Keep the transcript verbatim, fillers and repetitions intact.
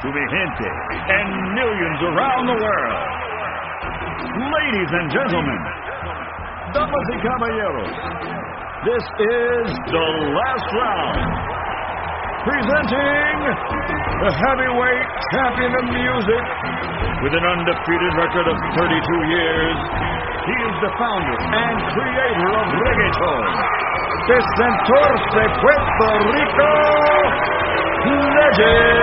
to mi gente and millions around the world. Ladies and gentlemen, damas y caballeros, this is the last round. Presenting the heavyweight champion of music with an undefeated record of thirty-two years. He is the founder and creator of reggaeton, the Centaurs de Puerto Rico, Legend